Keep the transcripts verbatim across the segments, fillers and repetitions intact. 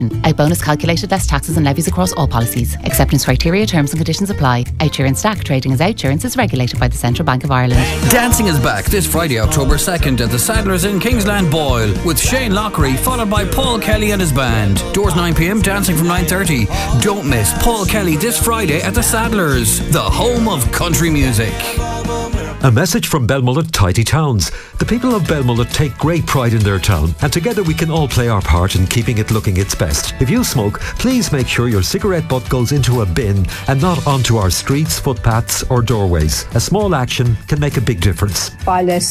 Out bonus calculated less taxes and levies across all policies. Acceptance criteria, terms and conditions apply. Outsurance Stack trading as Outsurance is regulated by the Central Bank of Ireland. Dancing is back this Friday, October second at the Saddlers in Kingsland Boyle with Shane Lockery, followed by Paul Kelly and his band. Doors nine p m, dancing from nine thirty. Don't miss Paul Kelly this Friday at the Saddlers, the home of country music. A message from Belmullet Tidy Towns. The people of Belmullet take great pride in their town, and together we can all play our part in keeping it looking its best. If you smoke, please make sure your cigarette butt goes into a bin and not onto our streets, footpaths or doorways. A small action can make a big difference. Behind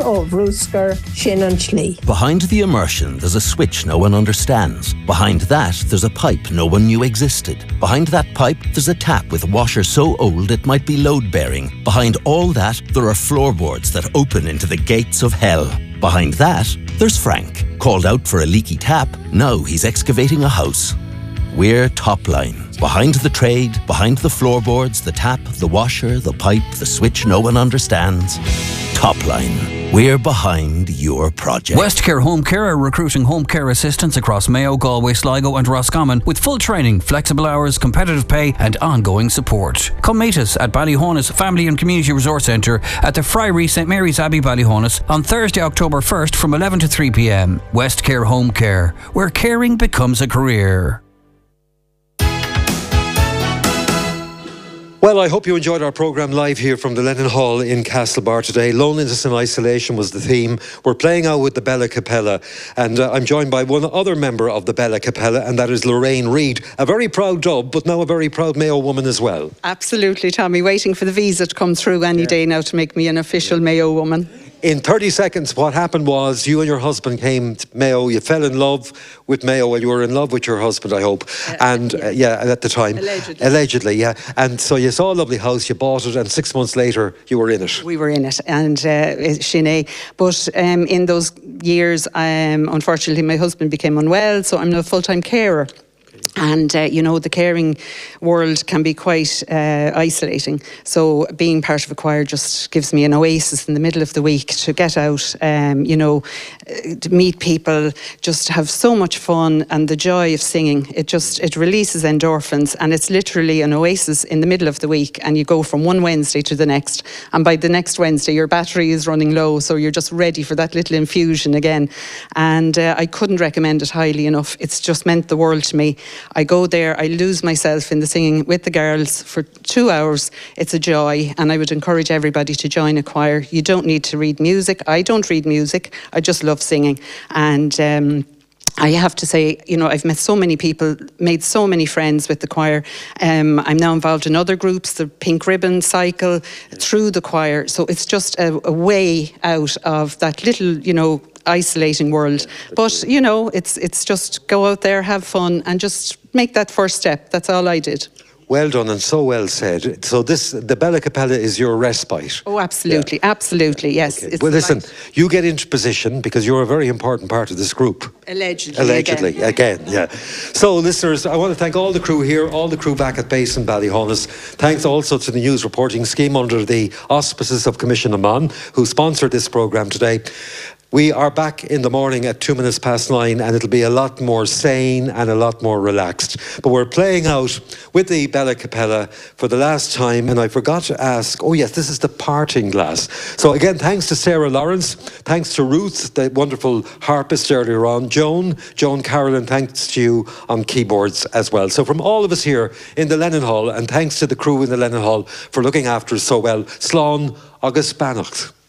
the immersion, there's a switch no one understands. Behind that, there's a pipe no one knew existed. Behind that pipe, there's a tap with a washer so old it might be load-bearing. Behind all that, there are floorboards that open into the gates of hell. Behind that, there's Frank. Called out for a leaky tap, now he's excavating a house. We're Topline. Behind the trade, behind the floorboards, the tap, the washer, the pipe, the switch no one understands. Topline. We're behind your project. Westcare Home Care are recruiting home care assistants across Mayo, Galway, Sligo and Roscommon with full training, flexible hours, competitive pay and ongoing support. Come meet us at Ballyhonus Family and Community Resource Centre at the Friary St Mary's Abbey, Ballyhonus on Thursday, October first from eleven to three p m. Westcare Home Care, where caring becomes a career. Well, I hope you enjoyed our programme live here from the Lennon Hall in Castlebar today. Loneliness and isolation was the theme. We're playing out with the Bella Capella, and uh, I'm joined by one other member of the Bella Capella, and that is Lorraine Reid, a very proud dub, but now a very proud Mayo woman as well. Absolutely, Tommy. Waiting for the visa to come through any yeah. day now to make me an official Mayo woman. In thirty seconds, what happened was you and your husband came to Mayo. You fell in love with Mayo. Well, you were in love with your husband, I hope. Uh, and yeah. Uh, yeah, at the time. Allegedly. Allegedly, yeah. And so you saw a lovely house, you bought it, and six months later, you were in it. We were in it, and uh, Sinead. But um, in those years, um, unfortunately, my husband became unwell, so I'm now a full-time carer. And, uh, you know, the caring world can be quite uh, isolating. So being part of a choir just gives me an oasis in the middle of the week to get out, um, you know, to meet people, just have so much fun, and the joy of singing. It just, it releases endorphins, and it's literally an oasis in the middle of the week, and you go from one Wednesday to the next. And by the next Wednesday, your battery is running low, so you're just ready for that little infusion again. And uh, I couldn't recommend it highly enough. It's just meant the world to me. I go there, I lose myself in the singing with the girls for two hours. It's a joy, and I would encourage everybody to join a choir. You don't need to read music. I don't read music. I just love singing. And um, I have to say, you know, I've met so many people, made so many friends with the choir. Um, I'm now involved in other groups, the Pink Ribbon Cycle, through the choir. So it's just a, a way out of that little, you know, isolating world. But, you know, it's it's just go out there, have fun, and just make that first step. That's all I did. Well done, and so well said. So this, the Bella Capella is your respite. Oh, absolutely, yeah. absolutely, yes. Okay. Well, listen, light. You get into position because you're a very important part of this group. Allegedly, Allegedly, again. again, yeah. So, listeners, I want to thank all the crew here, all the crew back at base in Ballyhonus. Thanks also to the news reporting scheme under the auspices of Commission Amman, who sponsored this programme today. We are back in the morning at two minutes past nine, and it'll be a lot more sane and a lot more relaxed. But we're playing out with the Bella Capella for the last time, and I forgot to ask, oh yes, this is the parting glass. So again, thanks to Sarah Lawrence, thanks to Ruth, the wonderful harpist earlier on, Joan, Joan Carolyn, thanks to you on keyboards as well. So from all of us here in the Lennon Hall, and thanks to the crew in the Lennon Hall for looking after us so well, Slán agus Beannacht.